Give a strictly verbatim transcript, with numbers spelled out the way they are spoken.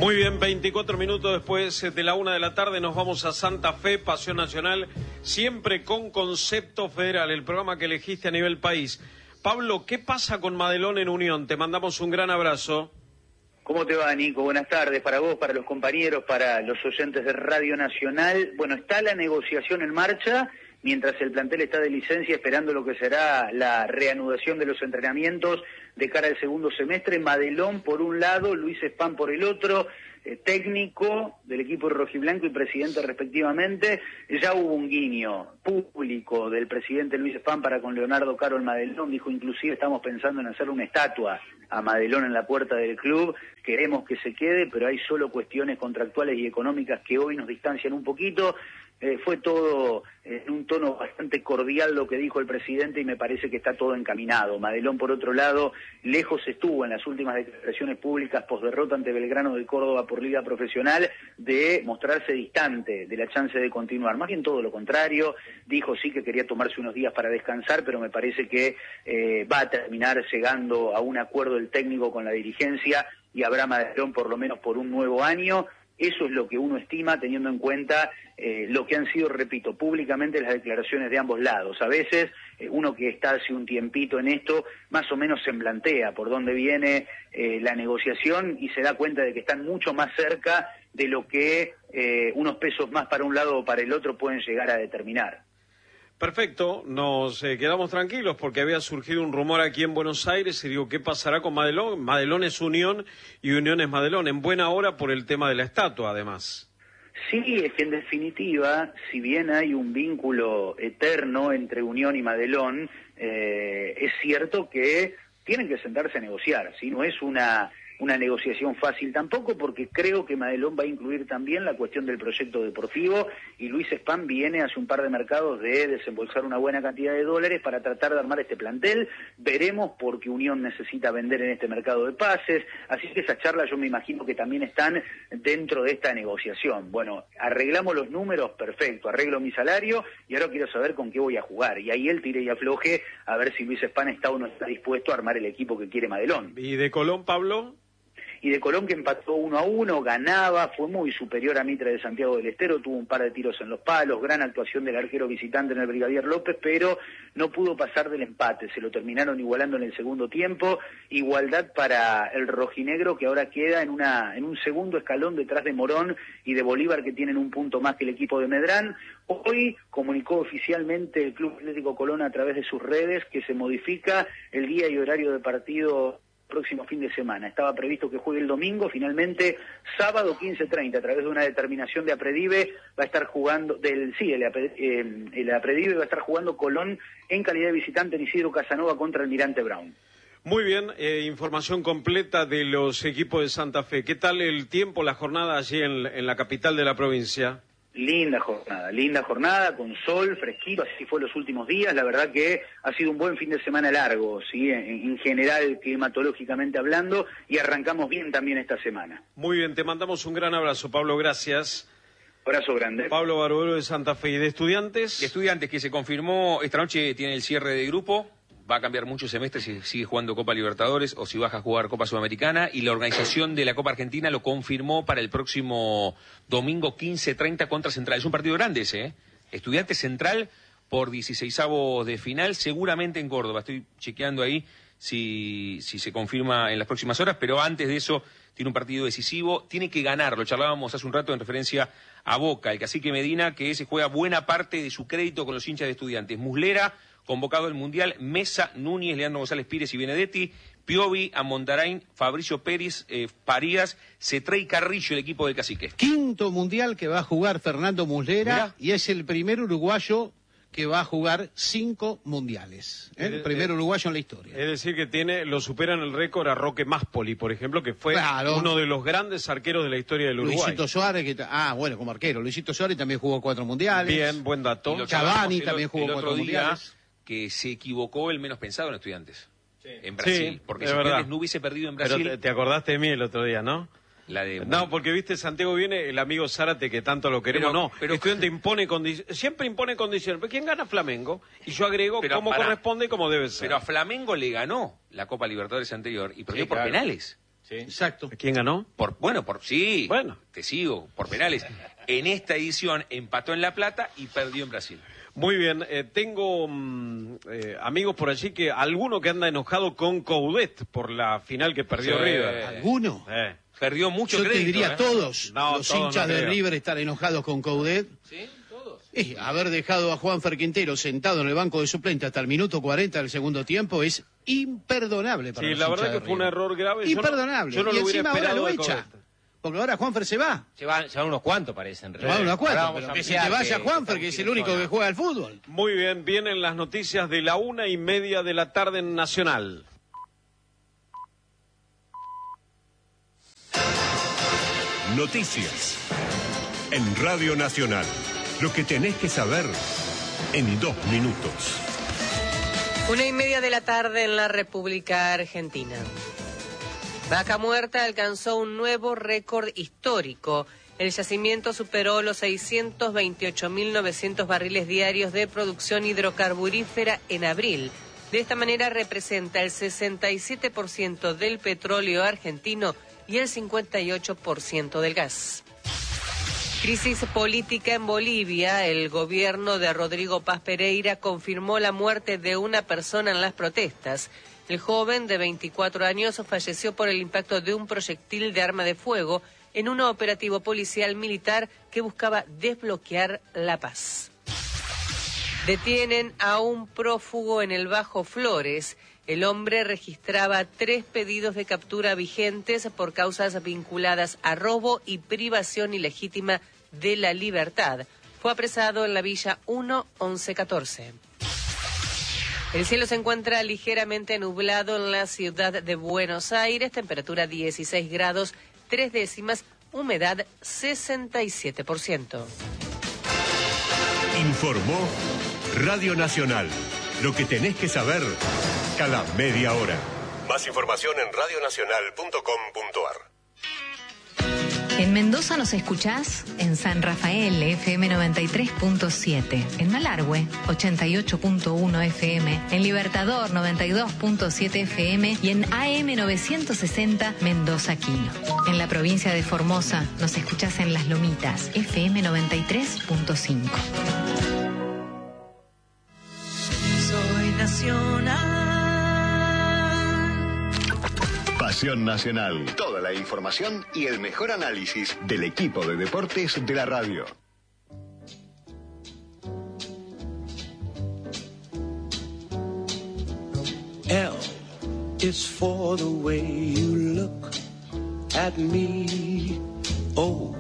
Muy bien, veinticuatro minutos después de la una de la tarde nos vamos a Santa Fe, Pasión Nacional, siempre con concepto federal, el programa que elegiste a nivel país. Pablo, ¿qué pasa con Madelón en Unión? Te mandamos un gran abrazo. ¿Cómo te va, Nico? Buenas tardes para vos, para los compañeros, para los oyentes de Radio Nacional. Bueno, está la negociación en marcha, mientras el plantel está de licencia esperando lo que será la reanudación de los entrenamientos de cara al segundo semestre. Madelón por un lado, Luis Spam por el otro, eh, técnico del equipo rojiblanco y presidente respectivamente. Ya hubo un guiño público del presidente Luis Spam para con Leonardo Carol Madelón. Dijo, inclusive estamos pensando en hacer una estatua a Madelón en la puerta del club. Queremos que se quede, pero hay solo cuestiones contractuales y económicas que hoy nos distancian un poquito. Eh, fue todo en un tono bastante cordial lo que dijo el presidente y me parece que está todo encaminado. Madelón, por otro lado, lejos estuvo en las últimas declaraciones públicas posderrota ante Belgrano de Córdoba por Liga Profesional de mostrarse distante de la chance de continuar. Más bien todo lo contrario, dijo sí que quería tomarse unos días para descansar, pero me parece que eh, va a terminar llegando a un acuerdo el técnico con la dirigencia y habrá Madelón por lo menos por un nuevo año. Eso es lo que uno estima teniendo en cuenta eh, lo que han sido, repito, públicamente las declaraciones de ambos lados. A veces eh, uno que está hace un tiempito en esto, más o menos se plantea por dónde viene eh, la negociación y se da cuenta de que están mucho más cerca de lo que eh, unos pesos más para un lado o para el otro pueden llegar a determinar. Perfecto, nos eh, quedamos tranquilos porque había surgido un rumor aquí en Buenos Aires y digo, ¿qué pasará con Madelón? Madelón es Unión y Unión es Madelón, en buena hora por el tema de la estatua, además. Sí, es que en definitiva, si bien hay un vínculo eterno entre Unión y Madelón, eh, es cierto que tienen que sentarse a negociar, ¿sí? No es una... una negociación fácil tampoco, porque creo que Madelón va a incluir también la cuestión del proyecto deportivo y Luis Spam viene hace un par de mercados de desembolsar una buena cantidad de dólares para tratar de armar este plantel. Veremos porque Unión necesita vender en este mercado de pases, así que esas charlas yo me imagino que también están dentro de esta negociación. Bueno, arreglamos los números, perfecto, arreglo mi salario y ahora quiero saber con qué voy a jugar. Y ahí él tire y afloje a ver si Luis Spam está o no está dispuesto a armar el equipo que quiere Madelón. ¿Y de Colón, Pablo? Y de Colón, que empató uno a uno, ganaba, fue muy superior a Mitre de Santiago del Estero, tuvo un par de tiros en los palos, gran actuación del arquero visitante en el Brigadier López, pero no pudo pasar del empate, se lo terminaron igualando en el segundo tiempo. Igualdad para el rojinegro, que ahora queda en una en un segundo escalón detrás de Morón y de Bolívar, que tienen un punto más que el equipo de Medrán. Hoy comunicó oficialmente el Club Atlético Colón a través de sus redes que se modifica el día y horario de partido próximo fin de semana. Estaba previsto que juegue el domingo, finalmente sábado quince treinta, a través de una determinación de Apredive, va a estar jugando, del sí, el, eh, el Apredive va a estar jugando Colón en calidad de visitante en Isidro Casanova contra Almirante Brown. Muy bien, eh, información completa de los equipos de Santa Fe. ¿Qué tal el tiempo, la jornada allí en, en la capital de la provincia? Linda jornada, linda jornada, con sol, fresquito, así fue los últimos días. La verdad que ha sido un buen fin de semana largo, ¿sí? En, en general, climatológicamente hablando, y arrancamos bien también esta semana. Muy bien, te mandamos un gran abrazo, Pablo, gracias. Abrazo grande. Pablo Barbero de Santa Fe. ¿Y de Estudiantes? De Estudiantes, que se confirmó, esta noche tiene el cierre de grupo. Va a cambiar mucho semestre si sigue jugando Copa Libertadores o si baja a jugar Copa Sudamericana, y la organización de la Copa Argentina lo confirmó para el próximo domingo quince treinta contra Central. Es un partido grande ese, ¿eh? Estudiantes Central por dieciseisavos de final, seguramente en Córdoba. Estoy chequeando ahí si, si se confirma en las próximas horas, pero antes de eso tiene un partido decisivo, tiene que ganar. Lo charlábamos hace un rato en referencia a Boca, el Cacique Medina, que se juega buena parte de su crédito con los hinchas de Estudiantes. Muslera, convocado al Mundial, Mesa, Núñez, Leandro González Pires y Benedetti, Piovi, Amondarain, Fabricio Pérez, eh, Parías, Cetré y Carrillo, el equipo del Cacique. Quinto Mundial que va a jugar Fernando Muslera. Mirá. Y es el primer uruguayo que va a jugar cinco mundiales. ¿eh? El eh, primer uruguayo en la historia. Es decir, que tiene lo supera en el récord a Roque Máspoli, por ejemplo, que fue claro. uno de los grandes arqueros de la historia del Uruguay. Luisito Suárez, que ah, bueno, como arquero. Luisito Suárez también jugó cuatro mundiales. Bien, buen dato. Cavani el, también jugó el cuatro mundiales. Que se equivocó el menos pensado en Estudiantes. Sí. En Brasil. Sí, porque si Estudiantes no hubiese perdido en Brasil... Pero te, te acordaste de mí el otro día, ¿no? La de... No, porque viste, Santiago viene, el amigo Zárate, que tanto lo queremos. Pero, no, pero... Estudiante impone condiciones, siempre impone condiciones. ¿Pero quién gana? Flamengo. Y yo agrego pero cómo para... corresponde y cómo debe ser. Pero a Flamengo le ganó la Copa Libertadores anterior y perdió sí, por claro. penales. Sí. Exacto. ¿Quién ganó? Por, bueno, por sí, Bueno. te sigo, por penales. En esta edición empató en La Plata y perdió en Brasil. Muy bien, eh, tengo mm, eh, amigos por allí que alguno que anda enojado con Coudet por la final que perdió Sí. River. ¿Alguno? Eh. Perdió mucho Yo crédito. te diría ¿eh? todos No, los todos hinchas no de creo. River están enojados con Coudet. ¿Sí? Todos. Eh, haber dejado a Juanfer Quintero sentado en el banco de suplente hasta el minuto cuarenta del segundo tiempo es imperdonable para Sí, los la hinchas verdad de que fue un River. error grave. Yo no- Imperdonable. Yo no, y lo hubiera encima ahora esperado lo de echa. Coudet. Porque ahora Juanfer se va. Se van, se van unos cuantos, parecen. Se van unos Ahora cuantos, vamos pero a que se ampliar te vaya que- Juanfer, que que es el estamos único que zona. juega al fútbol. Muy bien, vienen las noticias de la una y media de la tarde en Nacional. Noticias. En Radio Nacional. Lo que tenés que saber en dos minutos. Una y media de la tarde en la República Argentina. Vaca Muerta alcanzó un nuevo récord histórico. El yacimiento superó los seiscientos veintiocho mil novecientos barriles diarios de producción hidrocarburífera en abril. De esta manera representa el sesenta y siete por ciento del petróleo argentino y el cincuenta y ocho por ciento del gas. Crisis política en Bolivia. El gobierno de Rodrigo Paz Pereira confirmó la muerte de una persona en las protestas. El joven de veinticuatro años falleció por el impacto de un proyectil de arma de fuego en un operativo policial militar que buscaba desbloquear la paz. Detienen a un prófugo en el Bajo Flores. El hombre registraba tres pedidos de captura vigentes por causas vinculadas a robo y privación ilegítima de la libertad. Fue apresado en la Villa uno once catorce. El cielo se encuentra ligeramente nublado en la ciudad de Buenos Aires, temperatura dieciséis grados, tres décimas, humedad sesenta y siete por ciento. Informó Radio Nacional. Lo que tenés que saber cada media hora. Más información en radionacional punto com punto ar. En Mendoza nos escuchás en San Rafael, F M noventa y tres punto siete. En Malargüe, ochenta y ocho punto uno F M. En Libertador, noventa y dos punto siete F M. Y en A M novecientos sesenta, Mendoza Quino. En la provincia de Formosa nos escuchás en Las Lomitas, F M noventa y tres punto cinco. Soy nacional. Pasión Nacional. Toda la información y el mejor análisis del equipo de deportes de la radio. L is for the way you look at me. O